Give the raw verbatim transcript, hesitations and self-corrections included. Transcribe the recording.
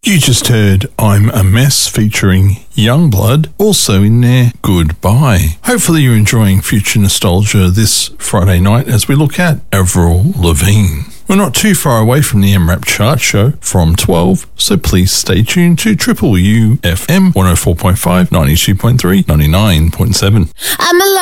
You just heard I'm a Mess featuring Youngblood, also in there, Goodbye. Hopefully you're enjoying Future Nostalgia this Friday night as we look at Avril Lavigne. We're not too far away from the M RAP chart show from twelve, so please stay tuned to Triple U F M one oh four point five, ninety-two point three, ninety-nine point seven. I'm alive.